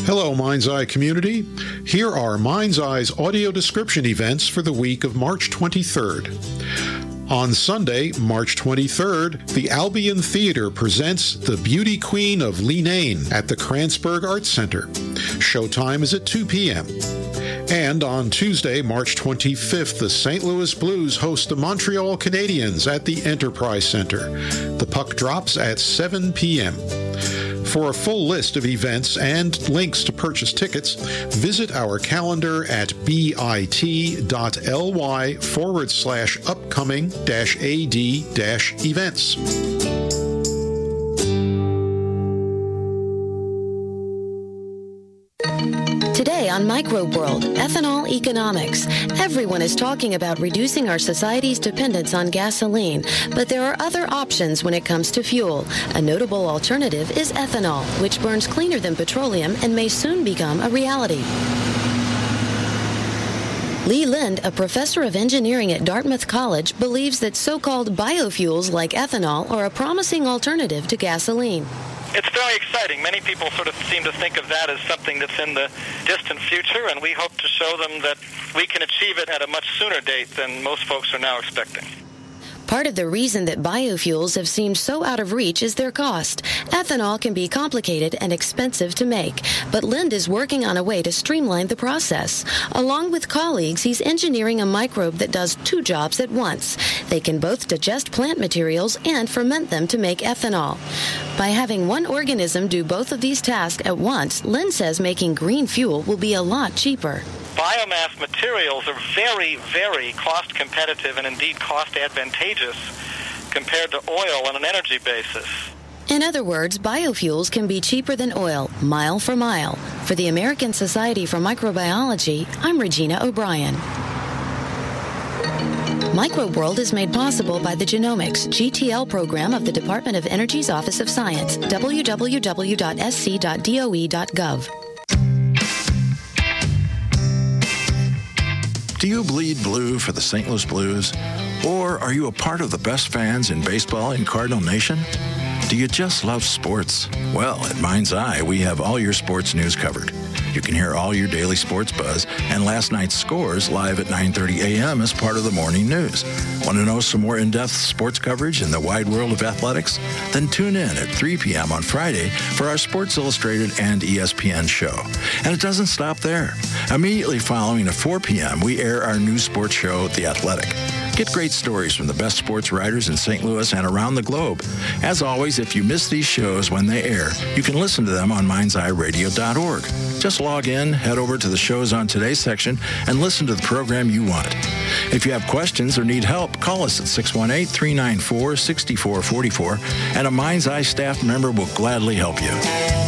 Hello, Mind's Eye community. Here are Mind's Eye's audio description events for the week of March 23rd. On Sunday, March 23rd, the Albion Theater presents The Beauty Queen of Leenane at the Kranzberg Arts Center. Showtime is at 2 p.m. And on Tuesday, March 25th, the St. Louis Blues host the Montreal Canadiens at the Enterprise Center. The puck drops at 7 p.m. For a full list of events and links to purchase tickets, visit our calendar at bit.ly/upcoming-ad-events. Today on Microbe World, ethanol economics. Everyone is talking about reducing our society's dependence on gasoline, but there are other options when it comes to fuel. A notable alternative is ethanol, which burns cleaner than petroleum and may soon become a reality. Lee Lind, a professor of engineering at Dartmouth College, believes that so-called biofuels like ethanol are a promising alternative to gasoline. It's very exciting. Many people sort of seem to think of that as something that's in the distant future, and we hope to show them that we can achieve it at a much sooner date than most folks are now expecting. Part of the reason that biofuels have seemed so out of reach is their cost. Ethanol can be complicated and expensive to make, but Lind is working on a way to streamline the process. Along with colleagues, he's engineering a microbe that does two jobs at once. They can both digest plant materials and ferment them to make ethanol. By having one organism do both of these tasks at once, Lind says making green fuel will be a lot cheaper. Biomass materials are very, very cost competitive and indeed cost advantageous compared to oil on an energy basis. In other words, biofuels can be cheaper than oil, mile for mile. For the American Society for Microbiology, I'm Regina O'Brien. Microbe World is made possible by the Genomics GTL program of the Department of Energy's Office of Science, www.sc.doe.gov. Do you bleed blue for the St. Louis Blues? Or are you a part of the best fans in baseball in Cardinal Nation? Do you just love sports? Well, at Mind's Eye, we have all your sports news covered. You can hear all your daily sports buzz and last night's scores live at 9:30 a.m. as part of the morning news. Want to know some more in-depth sports coverage in the wide world of athletics? Then tune in at 3 p.m. on Friday for our Sports Illustrated and ESPN show. And it doesn't stop there. Immediately following at 4 p.m., we air our new sports show, The Athletic. Get great stories from the best sports writers in St. Louis and around the globe. As always, if you miss these shows when they air, you can listen to them on mindseyeradio.org. Just log in, head over to the shows on today's section, and listen to the program you want. If you have questions or need help, call us at 618-394-6444, and a Mind's Eye staff member will gladly help you.